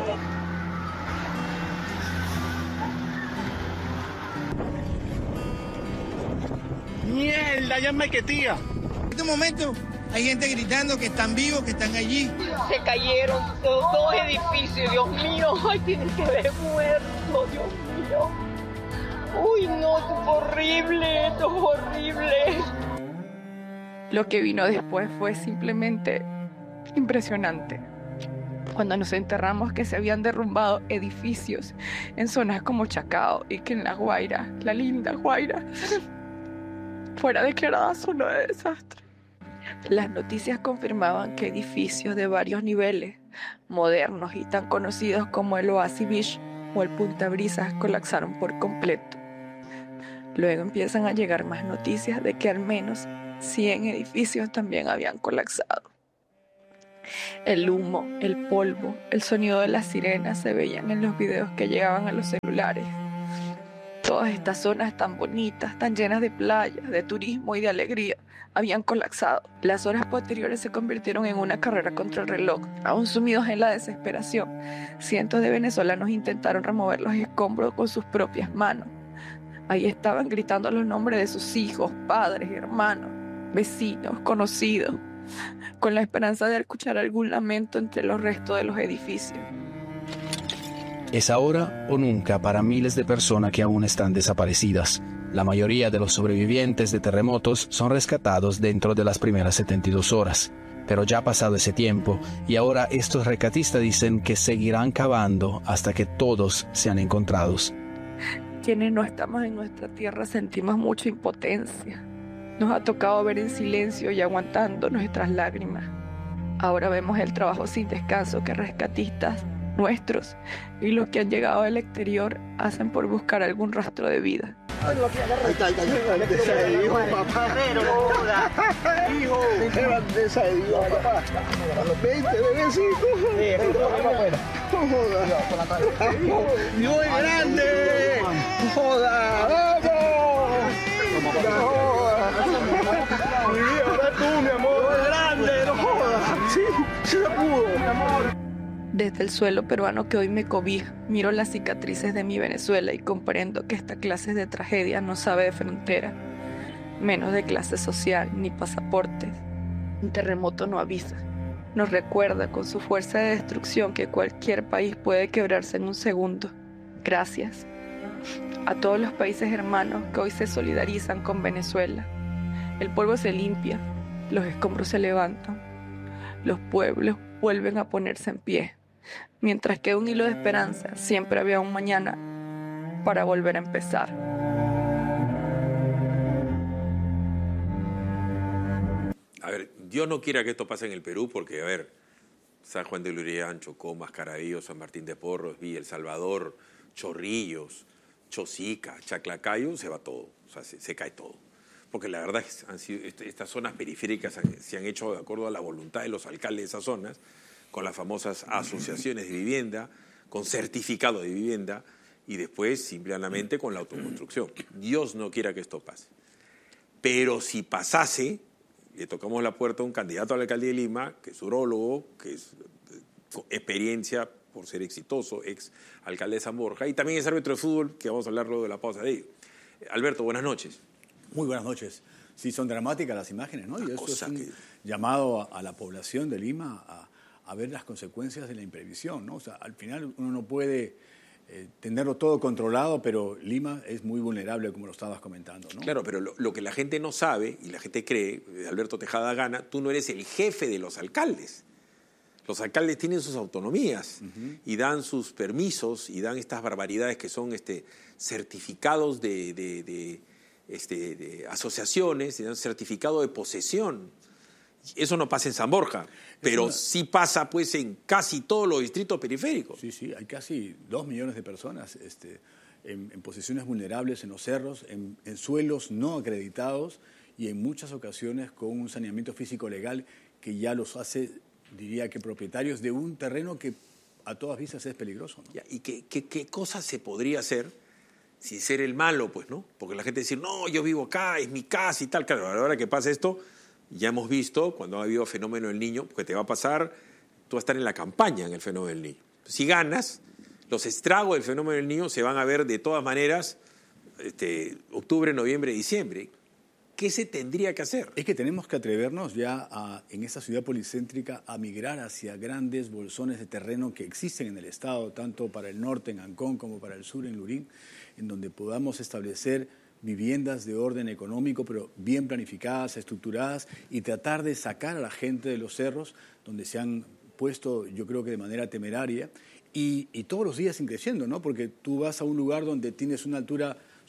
¡Mierda! ¡Ya me quetía! En este momento hay gente gritando que están vivos, que están allí. Se cayeron los 2 edificios, Dios mío. Ay, tienen que haber muerto, Dios mío. Uy, no, esto es horrible, esto es horrible. Lo que vino después fue simplemente impresionante. Cuando nos enterramos que se habían derrumbado edificios en zonas como Chacao y que en La Guaira, la linda Guaira, fuera declarada zona de desastre. Las noticias confirmaban que edificios de varios niveles, modernos y tan conocidos como el Oasis Beach o el Punta Brisas, colapsaron por completo. Luego empiezan a llegar más noticias de que al menos 100 edificios también habían colapsado. El humo, el polvo, el sonido de las sirenas se veían en los videos que llegaban a los celulares. Todas estas zonas tan bonitas, tan llenas de playas, de turismo y de alegría, habían colapsado. Las horas posteriores se convirtieron en una carrera contra el reloj. Aún sumidos en la desesperación, cientos de venezolanos intentaron remover los escombros con sus propias manos. Ahí estaban gritando los nombres de sus hijos, padres, hermanos, vecinos, conocidos, con la esperanza de escuchar algún lamento entre los restos de los edificios. Es ahora o nunca para miles de personas que aún están desaparecidas. La mayoría de los sobrevivientes de terremotos son rescatados dentro de las primeras 72 horas. Pero ya ha pasado ese tiempo y ahora estos rescatistas dicen que seguirán cavando hasta que todos sean encontrados. Quienes no estamos en nuestra tierra sentimos mucha impotencia. Nos ha tocado ver en silencio y aguantando nuestras lágrimas. Ahora vemos el trabajo sin descanso que rescatistas nuestros y los que han llegado del exterior hacen por buscar algún rastro de vida. Ahí está. Hijo, papá. Hijo. Qué grandeza de Dios, papá. 20 bebecitos. No joda. Dios es grande. No joda. ¡Vamos! No joda. Ahora tú, mi amor. Dios es grande. No joda. Sí se pudo. Mi amor. Desde el suelo peruano que hoy me cobija, miro las cicatrices de mi Venezuela y comprendo que esta clase de tragedia no sabe de frontera, menos de clase social ni pasaportes. Un terremoto no avisa, nos recuerda con su fuerza de destrucción que cualquier país puede quebrarse en un segundo. Gracias a todos los países hermanos que hoy se solidarizan con Venezuela. El polvo se limpia, los escombros se levantan, los pueblos vuelven a ponerse en pie. Mientras que un hilo de esperanza, siempre había un mañana para volver a empezar. A ver, Dios no quiera que esto pase en el Perú porque, a ver, San Juan de Lurián, Chocó, Mascaravío, San Martín de Porres, Villa El Salvador, Chorrillos, Chosica, Chaclacayo, se va todo, o sea, se cae todo. Porque la verdad es que estas zonas periféricas se han hecho de acuerdo a la voluntad de los alcaldes de esas zonas, con las famosas asociaciones de vivienda, con certificado de vivienda y después simplemente con la autoconstrucción. Dios no quiera que esto pase. Pero si pasase, le tocamos la puerta a un candidato a la alcaldía de Lima, que es urólogo, que es experiencia por ser exitoso, ex alcalde de San Borja, y también es árbitro de fútbol, que vamos a hablar luego de la pausa de ello. Alberto, buenas noches. Muy buenas noches. Sí, son dramáticas las imágenes, ¿no? Y eso es un llamado a la población de Lima a ver las consecuencias de la imprevisión, ¿no? O sea, al final uno no puede tenerlo todo controlado, pero Lima es muy vulnerable, como lo estabas comentando, ¿no? Claro, pero lo que la gente no sabe y la gente cree, Alberto Tejada Gana, tú no eres el jefe de los alcaldes. Los alcaldes tienen sus autonomías y dan sus permisos y dan estas barbaridades que son certificados de asociaciones, y dan certificado de posesión. Eso no pasa en San Borja, pero sí pasa pues en casi todos los distritos periféricos. Sí, hay casi 2 millones de personas en posiciones vulnerables en los cerros, en suelos no acreditados y en muchas ocasiones con un saneamiento físico legal que ya los hace, diría que propietarios de un terreno que a todas vistas es peligroso, ¿no? ¿Y qué cosa se podría hacer sin ser el malo, pues, ¿no? Porque la gente dice, no, yo vivo acá, es mi casa y tal. Claro, a la hora que pasa esto, ya hemos visto, cuando ha habido fenómeno del niño, porque te va a pasar, tú vas a estar en la campaña en el fenómeno del niño. Si ganas, los estragos del fenómeno del niño se van a ver de todas maneras octubre, noviembre, diciembre. ¿Qué se tendría que hacer? Es que tenemos que atrevernos ya en esta ciudad policéntrica a migrar hacia grandes bolsones de terreno que existen en el estado, tanto para el norte en Ancón como para el sur en Lurín, en donde podamos establecer viviendas de orden económico, pero bien planificadas, estructuradas, y tratar de sacar a la gente de los cerros, donde se han puesto, yo creo que de manera temeraria, y todos los días creciendo, ¿no? Porque tú vas a un lugar donde tienes una altura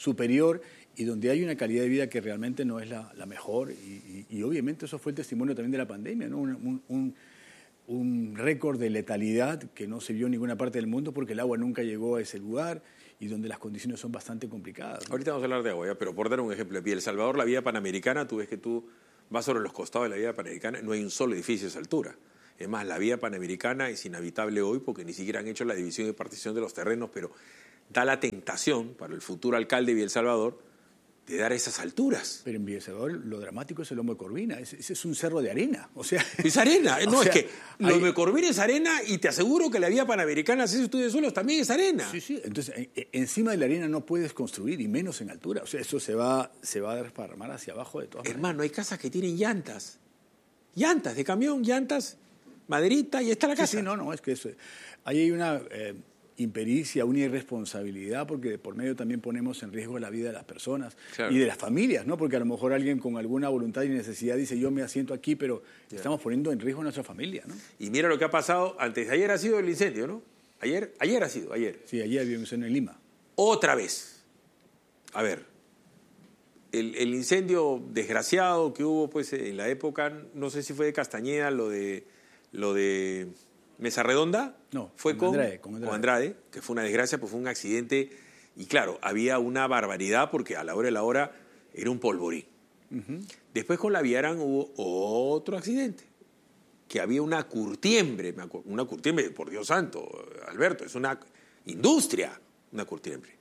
superior y donde hay una calidad de vida que realmente no es la mejor. Y obviamente eso fue el testimonio también de la pandemia, ¿no? Un récord de letalidad que no se vio en ninguna parte del mundo porque el agua nunca llegó a ese lugar y donde las condiciones son bastante complicadas, ¿no? Ahorita vamos a hablar de agua, ¿ya? Pero por dar un ejemplo, en El Salvador, la vía panamericana, tú ves que tú vas sobre los costados de la vía panamericana, no hay un solo edificio a esa altura. Es más, la vía panamericana es inhabitable hoy porque ni siquiera han hecho la división y partición de los terrenos, pero da la tentación para el futuro alcalde de El Salvador de dar esas alturas. Pero en Villa El Salvador lo dramático es el Lomo de Corvina, ese es un cerro de arena, o sea... Es arena, no, es que el Lomo de Corvina es arena y te aseguro que la vía panamericana, si estudio de suelos, también es arena. Sí, entonces encima de la arena no puedes construir y menos en altura, o sea, eso se va a desparramar hacia abajo de todas maneras. Hermano, hay casas que tienen llantas de camión, llantas, maderita y está la casa. Sí, no, es que eso, ahí hay una... impericia, una irresponsabilidad, porque por medio también ponemos en riesgo la vida de las personas y de las familias, ¿no? Porque a lo mejor alguien con alguna voluntad y necesidad dice, yo me asiento aquí, pero estamos poniendo en riesgo a nuestra familia, ¿no? Y mira lo que ha pasado, antes de ayer ha sido el incendio, ¿no? Ayer ha sido. Sí, ayer había un incendio en Lima. Otra vez. A ver, el incendio desgraciado que hubo pues en la época, no sé si fue de Castañeda, lo de Mesa Redonda, no, fue con Andrade, que fue una desgracia, pues fue un accidente y claro, había una barbaridad porque a la hora de la hora era un polvorín. Después con la Villarán hubo otro accidente, que había una curtiembre, una curtiembre, por Dios santo, Alberto, es una industria, una curtiembre.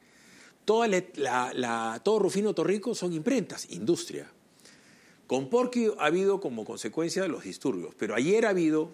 Todo Rufino Torrico son imprentas, industria. Con Porqui ha habido como consecuencia de los disturbios, pero ayer ha habido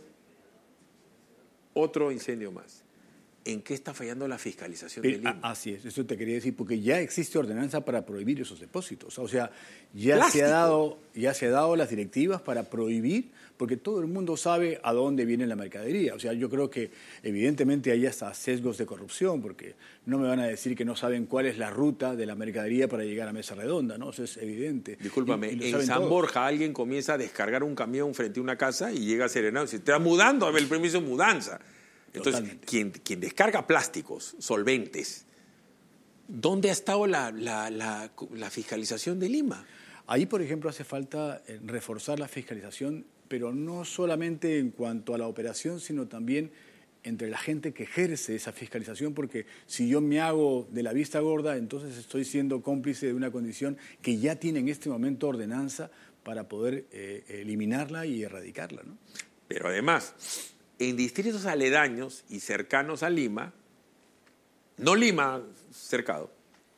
otro incendio más. ¿En qué está fallando la fiscalización de Lima? Así es, eso te quería decir, porque ya existe ordenanza para prohibir esos depósitos. O sea, ya se ha dado las directivas para prohibir, porque todo el mundo sabe a dónde viene la mercadería. O sea, yo creo que evidentemente hay hasta sesgos de corrupción, porque no me van a decir que no saben cuál es la ruta de la mercadería para llegar a Mesa Redonda, ¿no? Eso es evidente. Discúlpame, en San Borja alguien comienza a descargar un camión frente a una casa y llega a Serenado y se está mudando, a ver el permiso de mudanza. Entonces, quien descarga plásticos, solventes, ¿dónde ha estado la fiscalización de Lima? Ahí, por ejemplo, hace falta reforzar la fiscalización, pero no solamente en cuanto a la operación, sino también entre la gente que ejerce esa fiscalización, porque si yo me hago de la vista gorda, entonces estoy siendo cómplice de una condición que ya tiene en este momento ordenanza para poder eliminarla y erradicarla, ¿no? Pero además, en distritos aledaños y cercanos a Lima, no Lima cercado,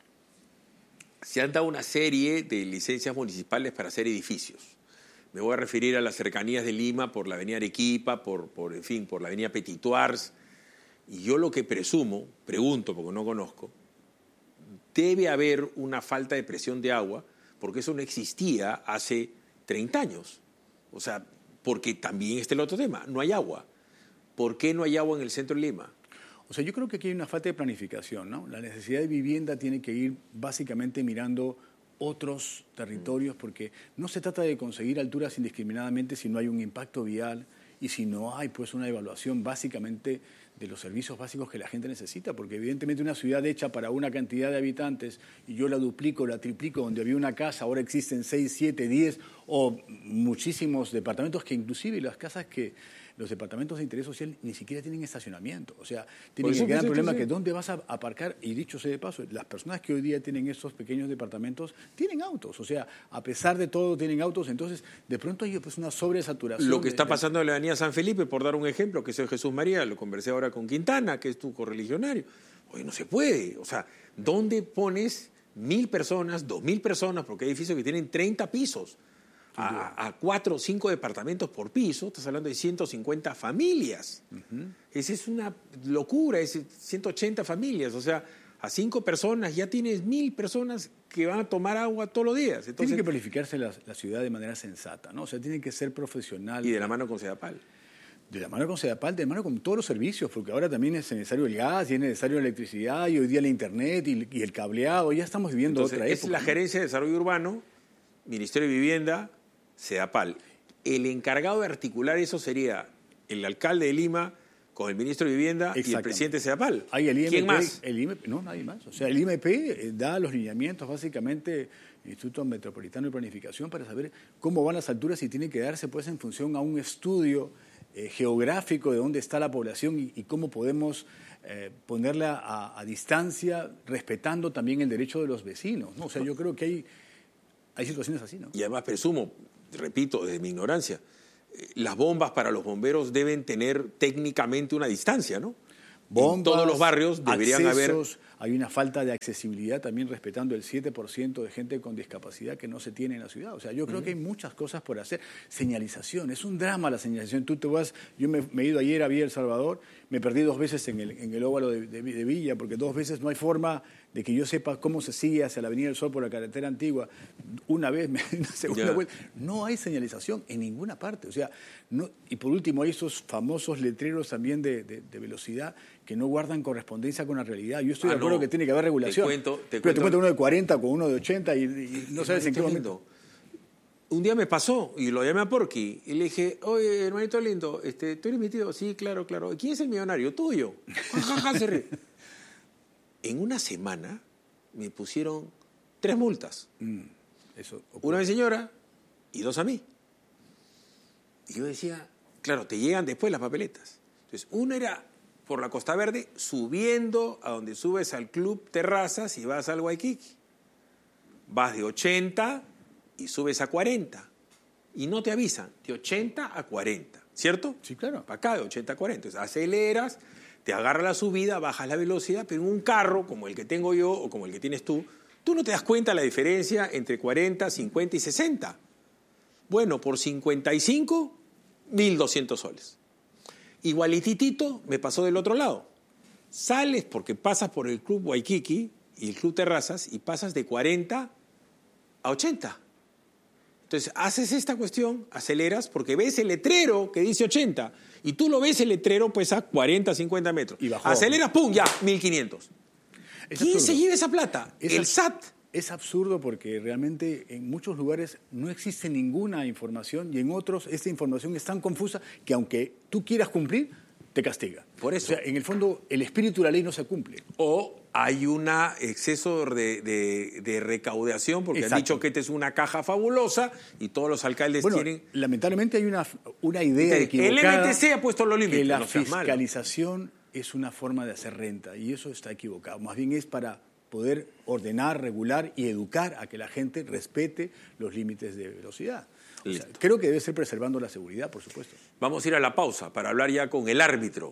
se han dado una serie de licencias municipales para hacer edificios. Me voy a referir a las cercanías de Lima por la avenida Arequipa, por la avenida Petituars. Y yo lo que pregunto porque no conozco, debe haber una falta de presión de agua, porque eso no existía hace 30 años. O sea, porque también el otro tema, no hay agua. ¿Por qué no hay agua en el centro de Lima? O sea, yo creo que aquí hay una falta de planificación, ¿no? La necesidad de vivienda tiene que ir básicamente mirando otros territorios, porque no se trata de conseguir alturas indiscriminadamente si no hay un impacto vial y si no hay pues una evaluación básicamente de los servicios básicos que la gente necesita, porque evidentemente una ciudad hecha para una cantidad de habitantes y yo la duplico, la triplico, donde había una casa, ahora existen 6, 7, 10 o muchísimos departamentos que inclusive las casas que los departamentos de interés social ni siquiera tienen estacionamiento. O sea, tienen el gran problema que dónde vas a aparcar, y dicho sea de paso, las personas que hoy día tienen estos pequeños departamentos tienen autos. O sea, a pesar de todo tienen autos, entonces de pronto hay pues una sobresaturación. Lo que está pasando en la avenida San Felipe, por dar un ejemplo, que es el Jesús María, lo conversé ahora con Quintana, que es tu correligionario. Oye, no se puede. O sea, ¿dónde pones 1.000 personas, 2.000 personas? Porque hay edificios que tienen 30 pisos. A 4 o 5 departamentos por piso, estás hablando de 150 familias. Esa es una locura, es 180 familias. O sea, a 5 personas ya tienes 1.000 personas que van a tomar agua todos los días. Entonces, tiene que planificarse la ciudad de manera sensata, ¿no? O sea, tiene que ser profesional. Y de la mano con Sedapal. De la mano con Sedapal, de la mano con todos los servicios, porque ahora también es necesario el gas, y es necesario la electricidad, y hoy día la internet y el cableado. Ya estamos viviendo otra época. Es la Gerencia de Desarrollo Urbano, Ministerio de Vivienda, Sedapal. El encargado de articular eso sería el alcalde de Lima con el ministro de Vivienda y el presidente Sedapal. ¿Quién más? El IMP, no, nadie más. O sea, el IMP da los lineamientos, básicamente, Instituto Metropolitano de Planificación, para saber cómo van las alturas y tiene que darse pues en función a un estudio geográfico de dónde está la población y cómo podemos ponerla a distancia, respetando también el derecho de los vecinos, ¿no? O sea, yo creo que hay situaciones así, ¿no? Y además presumo, repito, desde mi ignorancia, las bombas para los bomberos deben tener técnicamente una distancia, ¿no? Bombas, en todos los barrios deberían accesos, haber... Hay una falta de accesibilidad también respetando el 7% de gente con discapacidad que no se tiene en la ciudad. O sea, yo creo que hay muchas cosas por hacer. Señalización, es un drama la señalización. Tú te vas, yo me he ido ayer a Villa El Salvador, me perdí 2 veces en el óvalo de Villa, porque 2 veces no hay forma de que yo sepa cómo se sigue hacia la Avenida del Sol por la carretera antigua. Una vez, una segunda vuelta. No hay señalización en ninguna parte. O sea, no, y por último hay esos famosos letreros también de velocidad que no guardan correspondencia con la realidad. Yo estoy de acuerdo que tiene que haber regulación. Te cuento uno de 40 con uno de 80 y no sabes en qué momento. Un día me pasó y lo llamé a Porky y le dije, oye, hermanito lindo, ¿tú eres mi tío? Sí, claro. ¿Quién es el millonario? Tuyo. En una semana me pusieron 3 multas. Una a mi señora y 2 a mí. Y yo decía, claro, te llegan después las papeletas. Entonces, uno era por la Costa Verde, subiendo a donde subes al Club Terrazas y vas al Waikiki. Vas de 80 y subes a 40. Y no te avisan, de 80 a 40, ¿cierto? Sí, claro. Para acá, de 80 a 40. Entonces, aceleras, te agarra la subida, bajas la velocidad, pero en un carro como el que tengo yo o como el que tienes tú no te das cuenta la diferencia entre 40, 50 y 60. Bueno, por 55, 1.200 soles. Igualititito me pasó del otro lado. Sales porque pasas por el Club Waikiki y el Club Terrazas y pasas de 40 a 80. Entonces, haces esta cuestión, aceleras porque ves el letrero que dice 80 y tú lo ves el letrero pues a 40, 50 metros. Y bajó. Aceleras, ¡pum!, ya, 1.500. ¿Quién se lleva esa plata? El SAT. Es absurdo porque realmente en muchos lugares no existe ninguna información y en otros esta información es tan confusa que aunque tú quieras cumplir, te castiga. Por eso. O sea, en el fondo, el espíritu de la ley no se cumple. O hay un exceso de recaudación porque han dicho que esta es una caja fabulosa y todos los alcaldes tienen... Lamentablemente hay una idea equivocada. El MTC ha puesto los límites. Que la fiscalización es una forma de hacer renta y eso está equivocado. Más bien es para poder ordenar, regular y educar a que la gente respete los límites de velocidad. O sea, creo que debe ser preservando la seguridad, por supuesto. Vamos a ir a la pausa para hablar ya con el árbitro.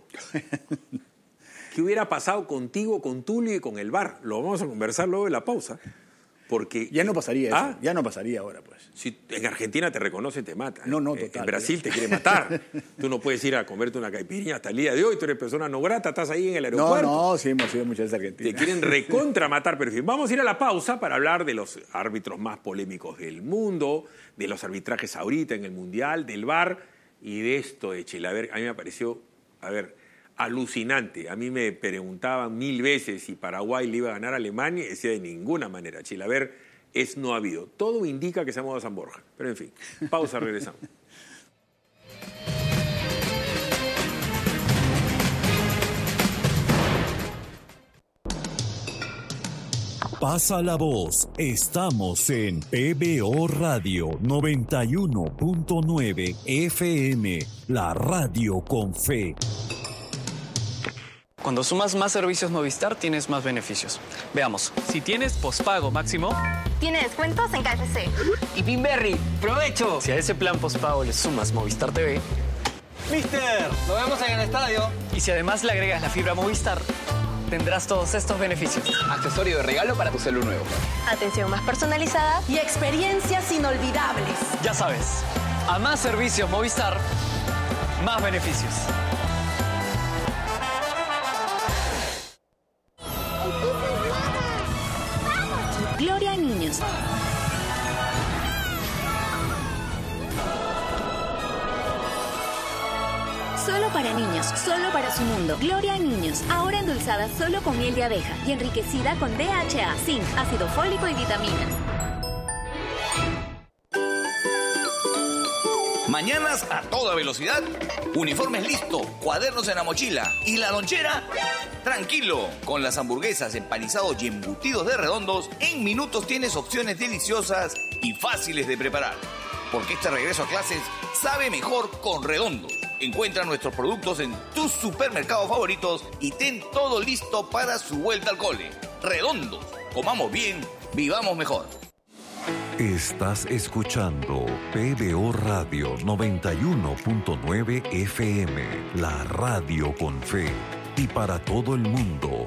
¿Qué hubiera pasado contigo, con Tulio y con el VAR? Lo vamos a conversar luego de la pausa. Porque ya no pasaría eso, ya no pasaría ahora, pues. Si en Argentina te reconocen, te matan. No, total. En Brasil te quieren matar. Tú no puedes ir a comerte una caipirinha hasta el día de hoy, tú eres persona no grata, estás ahí en el aeropuerto. No, sí hemos ido muchas veces a Argentina. Te quieren recontra matar, pero en fin, vamos a ir a la pausa para hablar de los árbitros más polémicos del mundo, de los arbitrajes ahorita en el Mundial, del VAR y de esto de Chilaver. A mí me pareció, alucinante. A mí me preguntaban 1000 veces si Paraguay le iba a ganar a Alemania y decía de ninguna manera. Chilaver es no ha habido. Todo indica que se ha mudado a San Borja. Pero en fin, pausa, regresamos. Pasa la voz. Estamos en PBO Radio 91.9 FM, la radio con fe. Cuando sumas más servicios Movistar, tienes más beneficios. Veamos. Si tienes pospago máximo, tiene descuentos en KFC. Y Pinberry, ¡provecho! Si a ese plan pospago le sumas Movistar TV, ¡Mister! ¡Nos vemos en el estadio! Y si además le agregas la fibra Movistar, tendrás todos estos beneficios. Accesorio de regalo para tu celu nuevo. Atención más personalizada y experiencias inolvidables. Ya sabes, a más servicios Movistar, más beneficios. Gloria a niños. Solo para niños, solo para su mundo. Gloria a niños, ahora endulzada solo con miel de abeja y enriquecida con DHA, zinc, ácido fólico y vitaminas. Mañanas a toda velocidad, uniformes listo, cuadernos en la mochila y la lonchera. Tranquilo, con las hamburguesas, empanizados y embutidos de Redondos, en minutos tienes opciones deliciosas y fáciles de preparar. Porque este regreso a clases sabe mejor con Redondos. Encuentra nuestros productos en tus supermercados favoritos y ten todo listo para su vuelta al cole. Redondos, comamos bien, vivamos mejor. Estás escuchando PBO Radio 91.9 FM, la radio con fe. Y para todo el mundo,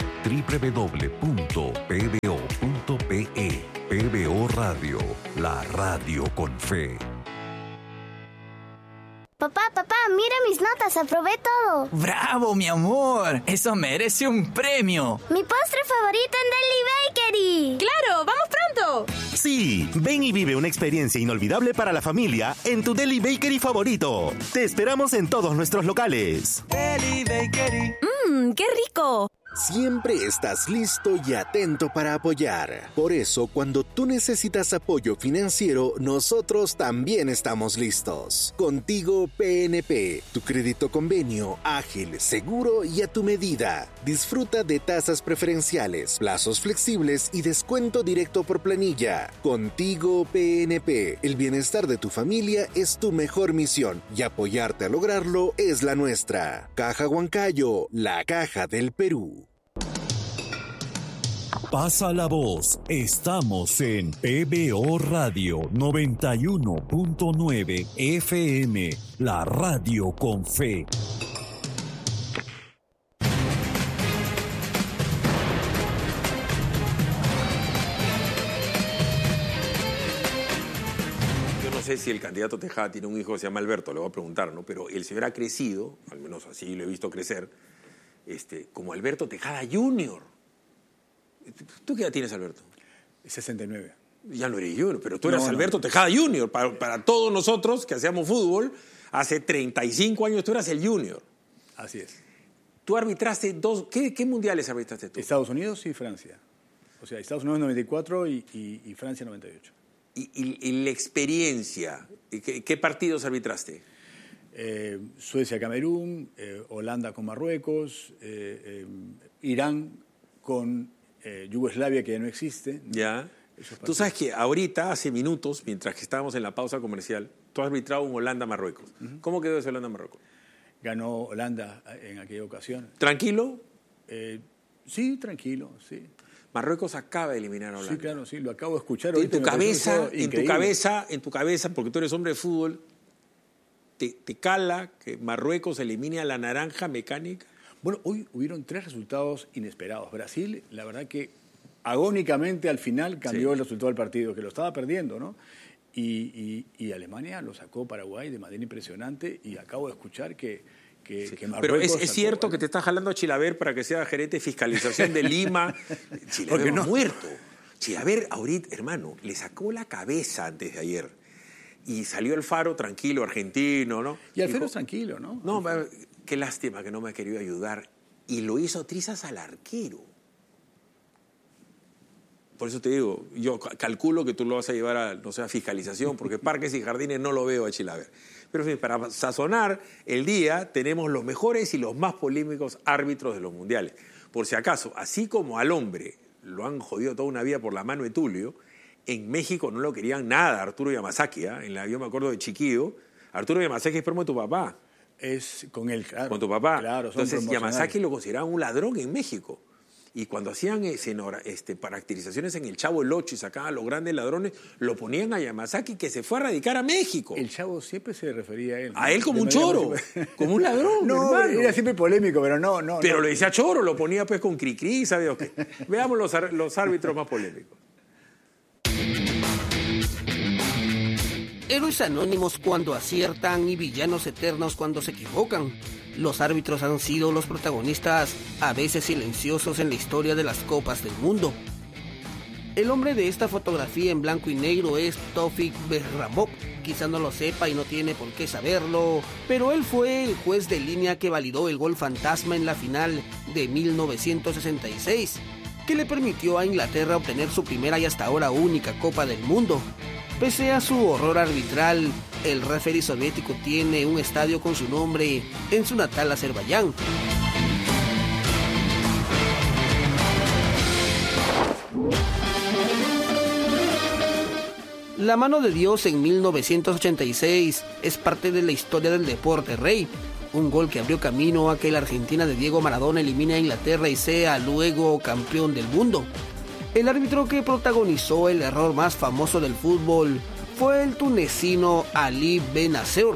www.pbo.pe. PBO Radio, la radio con fe. Papá, mira mis notas, aprobé todo. ¡Bravo, mi amor! ¡Eso merece un premio! ¡Mi postre favorito en Deli Bakery! ¡Claro! ¡Vamos pronto! Sí, ven y vive una experiencia inolvidable para la familia en tu Deli Bakery favorito. Te esperamos en todos nuestros locales. Deli Bakery. ¡Qué rico! Siempre estás listo y atento para apoyar. Por eso, cuando tú necesitas apoyo financiero, nosotros también estamos listos. Contigo PNP, tu crédito convenio, ágil, seguro y a tu medida. Disfruta de tasas preferenciales, plazos flexibles y descuento directo por planilla. Contigo PNP, el bienestar de tu familia es tu mejor misión y apoyarte a lograrlo es la nuestra. Caja Huancayo, la caja del Perú. Pasa la voz, estamos en PBO Radio 91.9 FM, la radio con fe. Yo no sé si el candidato Tejada tiene un hijo que se llama Alberto, le voy a preguntar, ¿no? Pero el señor ha crecido, al menos así lo he visto crecer, como Alberto Tejada Jr. ¿Tú qué edad tienes, Alberto? 69. Ya no eres junior, pero tú eras Alberto Tejada Junior. Para todos nosotros que hacíamos fútbol, hace 35 años tú eras el junior. Así es. Tú arbitraste ¿qué mundiales arbitraste tú? Estados Unidos y Francia. O sea, Estados Unidos 94 y Francia 98. ¿Y la experiencia? ¿Qué partidos arbitraste? Suecia-Camerún, Holanda con Marruecos, Irán con Yugoslavia, que ya no existe. Ya. Tú sabes que ahorita, hace minutos, mientras que estábamos en la pausa comercial, tú has arbitrado un Holanda-Marruecos. ¿Cómo quedó ese Holanda-Marruecos? Ganó Holanda en aquella ocasión. ¿Tranquilo? Sí, tranquilo, sí. Marruecos acaba de eliminar a Holanda. Sí, claro, sí, lo acabo de escuchar. En tu cabeza, porque tú eres hombre de fútbol, ¿te cala que Marruecos elimine a la naranja mecánica? Bueno, hoy hubieron 3 resultados inesperados. Brasil, la verdad que agónicamente al final cambió el resultado del partido, que lo estaba perdiendo, ¿no? Y Alemania lo sacó Paraguay de manera impresionante y acabo de escuchar que Marruecos... Pero es cierto que te está jalando a Chilaver para que sea gerente de fiscalización de Lima. Chilaver no ha muerto. Chilaver ahorita, hermano, le sacó la cabeza antes de ayer. Y salió Alfaro tranquilo, argentino, ¿no? Y Alfaro es tranquilo, ¿no? No, qué lástima que no me ha querido ayudar. Y lo hizo trizas al arquero. Por eso te digo, yo calculo que tú lo vas a llevar a, no sé, a fiscalización, porque parques y jardines no lo veo a Chilaver. Pero en fin, para sazonar el día, tenemos los mejores y los más polémicos árbitros de los mundiales. Por si acaso, así como al hombre lo han jodido toda una vida por la mano de Tulio, en México no lo querían nada Arturo Yamazaki. Yo me acuerdo de chiquillo, Arturo Yamazaki es primo de tu papá. Es con él, claro. Con tu papá. Claro, entonces Yamazaki lo consideraban un ladrón en México. Y cuando hacían caracterizaciones en El Chavo el Ocho y sacaban a los grandes ladrones, lo ponían a Yamazaki, que se fue a radicar a México. El Chavo siempre se refería a él. A él como un choro, como un ladrón, no, hermano. Era siempre polémico, pero no. Pero le decía choro, lo ponía pues con cri-cri, ¿sabes qué? Veamos los árbitros más polémicos. Héroes anónimos cuando aciertan y villanos eternos cuando se equivocan. Los árbitros han sido los protagonistas, a veces silenciosos, en la historia de las Copas del Mundo. El hombre de esta fotografía en blanco y negro es Tofik Behramov. Quizá no lo sepa y no tiene por qué saberlo, pero él fue el juez de línea que validó el gol fantasma en la final de 1966, que le permitió a Inglaterra obtener su primera y hasta ahora única Copa del Mundo. Pese a su horror arbitral, El referee soviético tiene un estadio con su nombre en su natal Azerbaiyán. La mano de Dios en 1986 es parte de la historia del deporte rey. Un gol que abrió camino a que la Argentina de Diego Maradona elimine a Inglaterra y sea luego campeón del mundo. El árbitro que protagonizó el error más famoso del fútbol fue el tunecino Ali Benasser.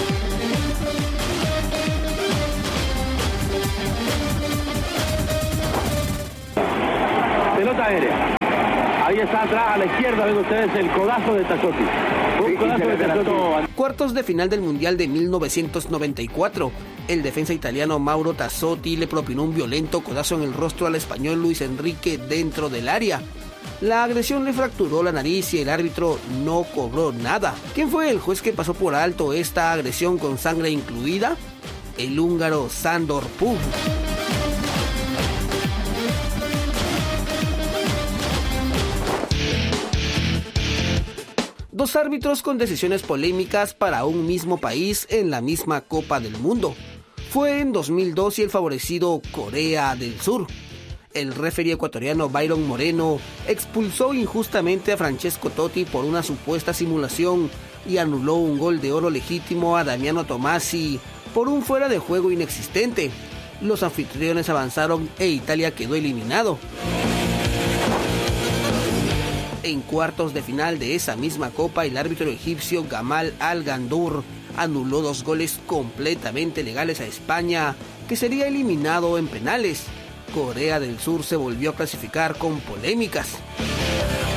Pelota aérea. Ahí está atrás a la izquierda, ven ustedes el codazo de Tassotti. Un codazo de Tassotti. Cuartos de final del Mundial de 1994. El defensa italiano Mauro Tassotti le propinó un violento codazo en el rostro al español Luis Enrique dentro del área. La agresión le fracturó la nariz y el árbitro no cobró nada. ¿Quién fue el juez que pasó por alto esta agresión con sangre incluida? El húngaro Sándor Pug. Dos árbitros con decisiones polémicas para un mismo país en la misma Copa del Mundo. Fue en 2002 y el favorecido Corea del Sur. El referee ecuatoriano Byron Moreno expulsó injustamente a Francesco Totti por una supuesta simulación y anuló un gol de oro legítimo a Damiano Tommasi por un fuera de juego inexistente. Los anfitriones avanzaron e Italia quedó eliminado. En cuartos de final de esa misma copa, el árbitro egipcio Gamal Al-Gandour anuló 2 goles completamente legales a España, que sería eliminado en penales. Corea del Sur se volvió a clasificar con polémicas.